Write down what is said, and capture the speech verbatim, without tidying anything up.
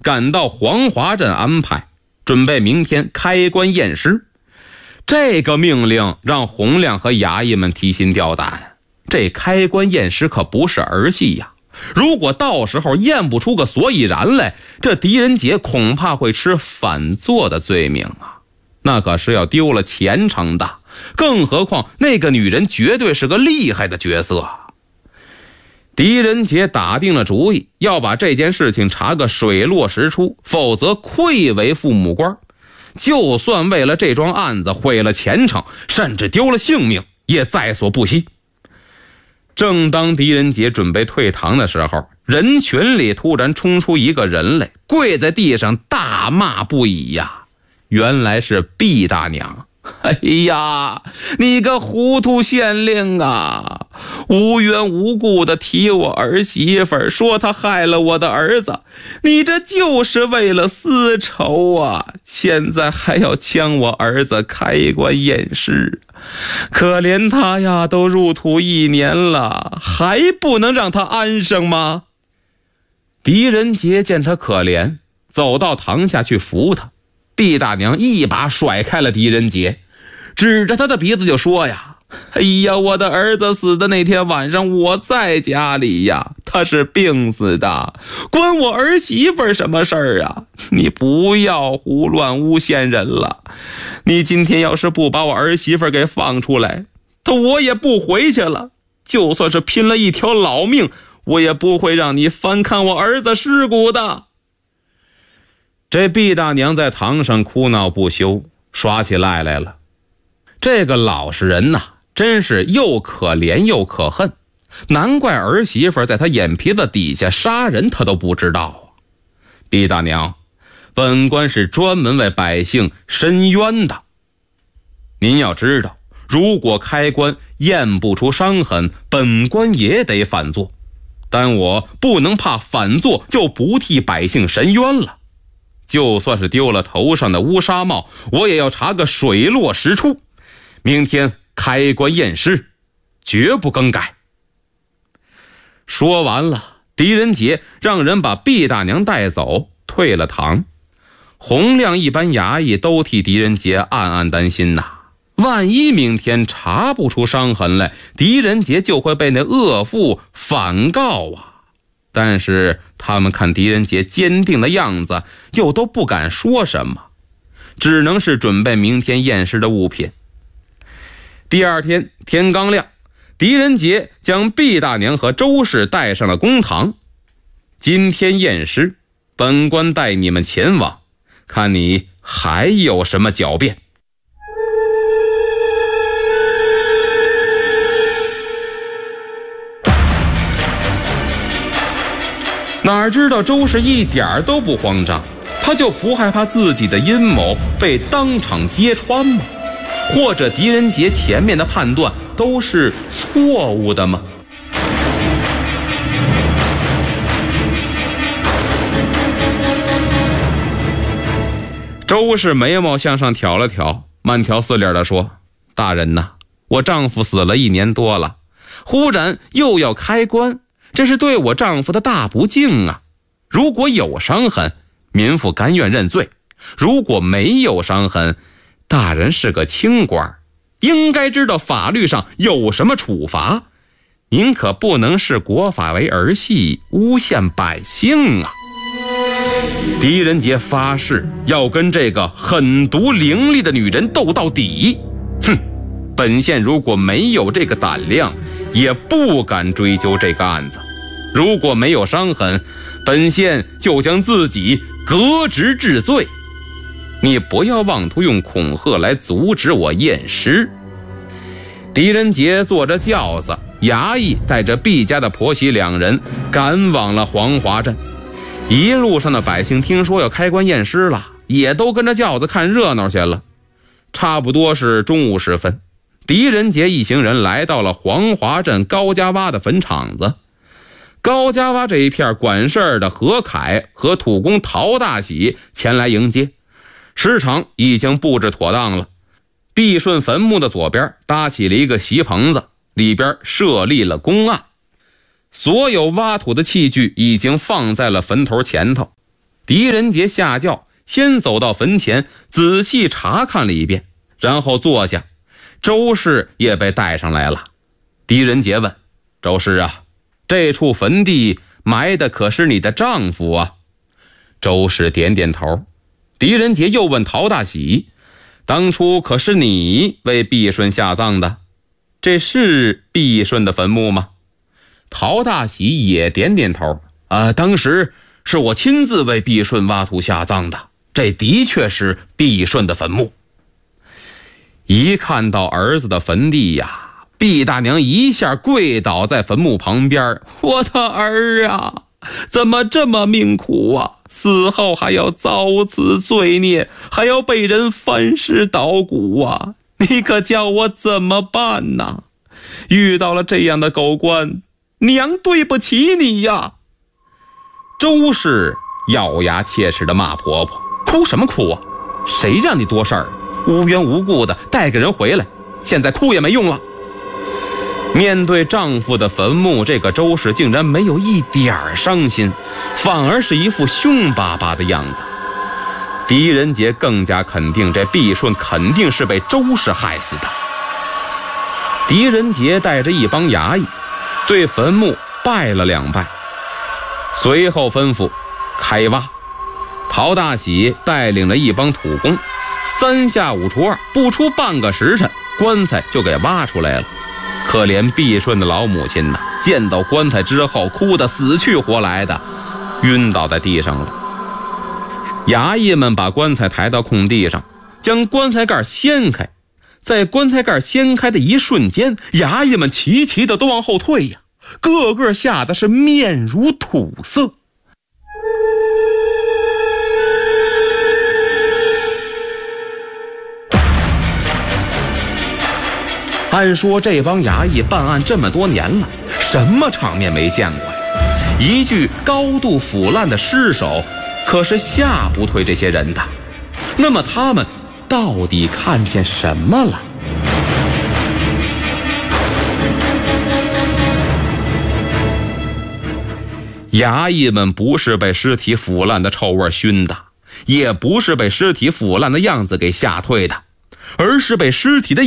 赶到黄华镇安排，准备明天开棺验尸。这个命令让洪亮和衙役们提心吊胆，这开棺验尸可不是儿戏呀！如果到时候验不出个所以然来，这狄仁杰恐怕会吃反坐的罪名啊，那可是要丢了前程的。更何况那个女人绝对是个厉害的角色。狄仁杰打定了主意，要把这件事情查个水落石出，否则愧为父母官。就算为了这桩案子毁了前程，甚至丢了性命，也在所不惜。正当狄仁杰准备退堂的时候，人群里突然冲出一个人来，跪在地上大骂不已呀！原来是毕大娘。哎呀，你个糊涂县令啊，无缘无故的提我儿媳妇儿，说她害了我的儿子，你这就是为了私仇啊！现在还要将我儿子开棺验尸，可怜他呀，都入土一年了，还不能让他安生吗？狄仁杰见他可怜，走到堂下去扶他。毕大娘一把甩开了狄仁杰，指着他的鼻子就说呀，哎呀，我的儿子死的那天晚上我在家里呀，他是病死的，关我儿媳妇什么事儿啊？你不要胡乱诬陷人了，你今天要是不把我儿媳妇给放出来，他我也不回去了，就算是拼了一条老命，我也不会让你翻看我儿子尸骨的。这毕大娘在堂上哭闹不休，耍起赖来了。这个老实人呐，真是又可怜又可恨，难怪儿媳妇在他眼皮子底下杀人他都不知道啊。毕大娘，本官是专门为百姓伸冤的。您要知道，如果开棺验不出伤痕，本官也得反坐，但我不能怕反坐就不替百姓伸冤了。就算是丢了头上的乌纱帽，我也要查个水落石出。明天开棺验尸，绝不更改。说完了，狄仁杰让人把毕大娘带走，退了堂。洪亮一般衙役都替狄仁杰暗暗担心呐，万一明天查不出伤痕来，狄仁杰就会被那恶妇反告啊。但是他们看狄仁杰坚定的样子，又都不敢说什么，只能是准备明天验尸的物品。第二天天刚亮，狄仁杰将毕大娘和周氏带上了公堂。今天验尸，本官带你们前往，看你还有什么狡辩。哪知道周氏一点都不慌张，他就不害怕自己的阴谋被当场揭穿吗？或者狄仁杰前面的判断都是错误的吗？周氏眉毛向上挑了挑，慢条斯理地说，大人呐，我丈夫死了一年多了，忽然又要开棺，这是对我丈夫的大不敬啊！如果有伤痕，民妇甘愿认罪；如果没有伤痕，大人是个清官，应该知道法律上有什么处罚。您可不能视国法为儿戏，诬陷百姓啊！狄仁杰发誓要跟这个狠毒凌厉的女人斗到底。哼，本县如果没有这个胆量，也不敢追究这个案子。如果没有伤痕，本县就将自己革职治罪。你不要妄图用恐吓来阻止我验尸。狄仁杰坐着轿子，衙役带着毕家的婆媳两人赶往了黄华镇。一路上的百姓听说要开棺验尸了，也都跟着轿子看热闹去了。差不多是中午时分，狄仁杰一行人来到了黄华镇高家洼的坟场子。高家洼这一片管事儿的何凯和土工陶大喜前来迎接，尸场已经布置妥当了。毕顺坟墓的左边搭起了一个席棚子，里边设立了公案。所有挖土的器具已经放在了坟头前头。 狄仁杰下轿，先走到坟前，仔细查看了一遍，然后坐下。周氏也被带上来了。狄仁杰问：周氏啊，这处坟地埋的可是你的丈夫啊？周氏点点头。狄仁杰又问陶大喜：当初可是你为毕顺下葬的？这是毕顺的坟墓吗？陶大喜也点点头。啊，当时是我亲自为毕顺挖土下葬的，这的确是毕顺的坟墓。一看到儿子的坟地呀，毕大娘一下跪倒在坟墓旁边。我的儿啊，怎么这么命苦啊？死后还要遭此罪孽，还要被人翻尸捣骨啊！你可叫我怎么办呢？遇到了这样的狗官，娘对不起你呀！周氏咬牙切齿地骂婆婆：哭什么哭啊？谁让你多事儿？无缘无故的带个人回来，现在哭也没用了。面对丈夫的坟墓，这个周氏竟然没有一点伤心，反而是一副凶巴巴的样子。狄仁杰更加肯定，这毕顺肯定是被周氏害死的。狄仁杰带着一帮衙役对坟墓拜了两拜，随后吩咐开挖。陶大喜带领了一帮土工，三下五除二，不出半个时辰，棺材就给挖出来了。可怜毕顺的老母亲呢，见到棺材之后哭得死去活来的，晕倒在地上了。衙役们把棺材抬到空地上，将棺材盖掀开。在棺材盖掀开的一瞬间，衙役们齐齐的都往后退呀，个个吓得是面如土色。按说这帮衙役办案这么多年了，什么场面没见过呀？一具高度腐烂的尸首可是吓不退这些人的。那么他们到底看见什么了？衙役们不是被尸体腐烂的臭味熏的，也不是被尸体腐烂的样子给吓退的，而是被尸体的